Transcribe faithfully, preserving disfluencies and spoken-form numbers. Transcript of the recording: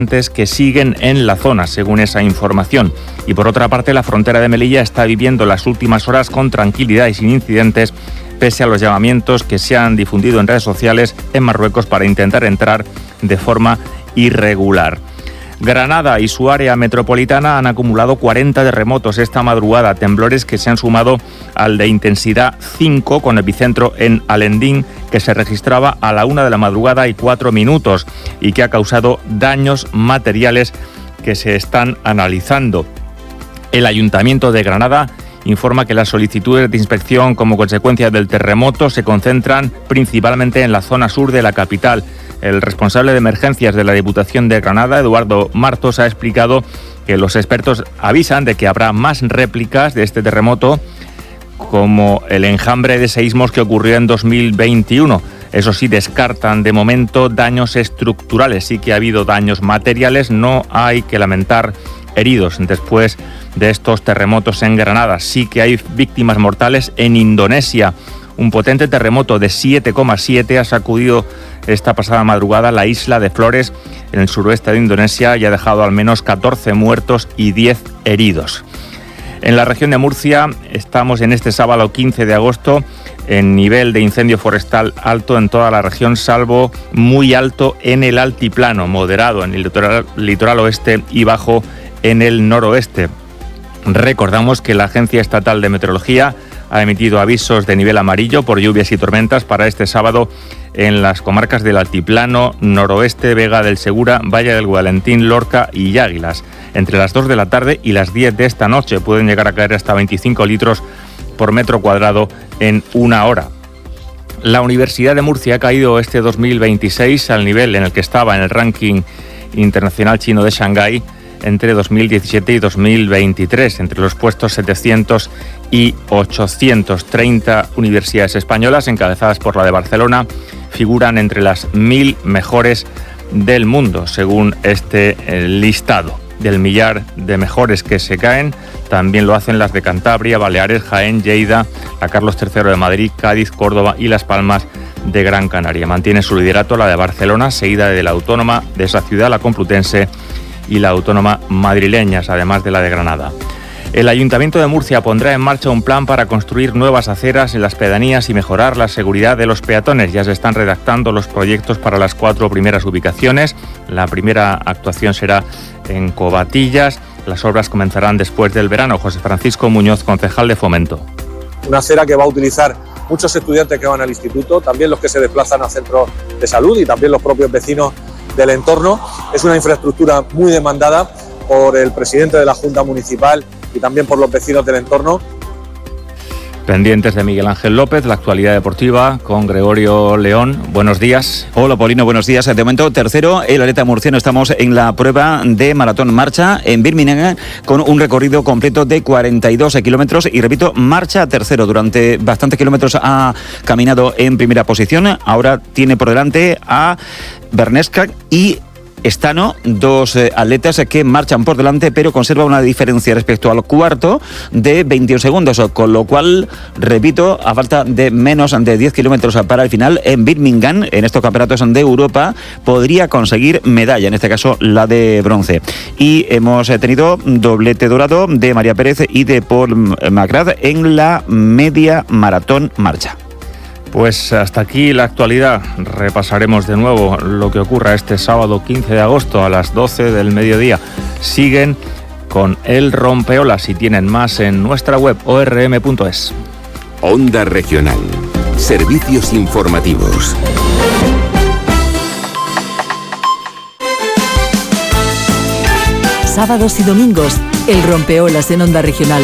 que siguen en la zona, según esa información. Y por otra parte, la frontera de Melilla está viviendo las últimas horas con tranquilidad y sin incidentes, pese a los llamamientos que se han difundido en redes sociales en Marruecos para intentar entrar de forma irregular. Granada y su área metropolitana han acumulado cuarenta terremotos esta madrugada, temblores que se han sumado al de intensidad cinco con epicentro en Alendín, que se registraba a la una de la madrugada y cuatro minutos y que ha causado daños materiales que se están analizando. El Ayuntamiento de Granada informa que las solicitudes de inspección como consecuencia del terremoto se concentran principalmente en la zona sur de la capital. El responsable de emergencias de la Diputación de Granada, Eduardo Martos, ha explicado que los expertos avisan de que habrá más réplicas de este terremoto, como el enjambre de seísmos que ocurrió en dos mil veintiuno. Eso sí, descartan de momento daños estructurales. Sí que ha habido daños materiales, no hay que lamentar heridos después de estos terremotos en Granada. Sí que hay víctimas mortales en Indonesia. Un potente terremoto de siete coma siete ha sacudido esta pasada madrugada la isla de Flores, en el suroeste de Indonesia, y ha dejado al menos catorce muertos y diez heridos. En la región de Murcia estamos en este sábado quince de agosto en nivel de incendio forestal alto en toda la región, salvo muy alto en el altiplano, moderado en el litoral, litoral oeste y bajo en el noroeste. Recordamos que la Agencia Estatal de Meteorología ha emitido avisos de nivel amarillo por lluvias y tormentas para este sábado en las comarcas del Altiplano, Noroeste, Vega del Segura, Valle del Gualentín, Lorca y Águilas. Entre las dos de la tarde y las diez de esta noche pueden llegar a caer hasta veinticinco litros por metro cuadrado en una hora. La Universidad de Murcia ha caído este dos mil veintiséis al nivel en el que estaba en el ranking internacional chino de Shanghái entre dos mil diecisiete y dos mil veintitrés, entre los puestos setecientos y ochocientos treinta universidades españolas, encabezadas por la de Barcelona, figuran entre las mil mejores del mundo, según este listado. Del millar de mejores que se caen, también lo hacen las de Cantabria, Baleares, Jaén, Lleida, la Carlos tercero de Madrid, Cádiz, Córdoba y Las Palmas de Gran Canaria. Mantiene su liderato la de Barcelona, seguida de la autónoma de esa ciudad, la Complutense, y la autónoma madrileñas, además de la de Granada. El Ayuntamiento de Murcia pondrá en marcha un plan para construir nuevas aceras en las pedanías y mejorar la seguridad de los peatones. Ya se están redactando los proyectos para las cuatro primeras ubicaciones. La primera actuación será en Covatillas. Las obras comenzarán después del verano. José Francisco Muñoz, concejal de Fomento. Una acera que va a utilizar muchos estudiantes que van al instituto, también los que se desplazan a centros de salud y también los propios vecinos del entorno. Es una infraestructura muy demandada por el presidente de la Junta Municipal y también por los vecinos del entorno. Pendientes de Miguel Ángel López, la actualidad deportiva con Gregorio León. Buenos días. Hola, Paulino, buenos días. De momento, tercero, el atleta murciano. Estamos en la prueba de maratón marcha en Birmingham con un recorrido completo de cuarenta y dos kilómetros y, repito, marcha tercero. Durante bastantes kilómetros ha caminado en primera posición. Ahora tiene por delante a Bernesca y Estano, dos eh, atletas que marchan por delante, pero conserva una diferencia respecto al cuarto de veintiún segundos, con lo cual, repito, a falta de menos de diez kilómetros para el final, en Birmingham, en estos campeonatos de Europa, podría conseguir medalla, en este caso la de bronce. Y hemos tenido doblete dorado de María Pérez y de Paul McGrath en la media maratón marcha. Pues hasta aquí la actualidad. Repasaremos de nuevo lo que ocurra este sábado quince de agosto a las doce del mediodía. Siguen con el rompeolas y tienen más en nuestra web o r m punto es. Onda Regional. Servicios informativos. Sábados y domingos, el rompeolas en Onda Regional.